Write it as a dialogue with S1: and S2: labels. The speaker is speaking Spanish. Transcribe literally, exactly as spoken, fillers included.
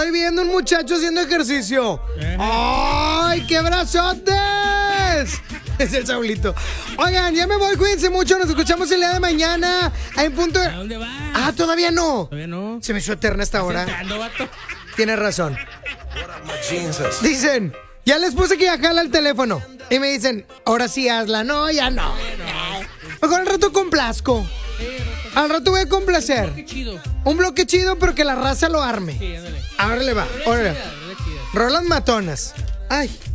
S1: Estoy viendo un muchacho haciendo ejercicio. ¡Ay, qué brazotes! Es el Saulito. Oigan, ya me voy, cuídense mucho. Nos escuchamos el día de mañana. Hay un punto de...
S2: ¿A dónde vas?
S1: Ah, todavía no.
S2: Todavía no.
S1: Se me hizo eterna esta hora.
S2: Sentando, vato.
S1: Tienes razón. Dicen, ya les puse que ya jala el teléfono. Y me dicen, ahora sí hazla. No, ya no. Mejor al rato complazco. Al rato voy a complacer.
S2: Qué chido.
S1: Un bloque chido, pero que la raza lo arme.
S2: Sí, ándale.
S1: Ahora le va. Órale.
S2: Chida, chida.
S1: Roland Matonas. Ay.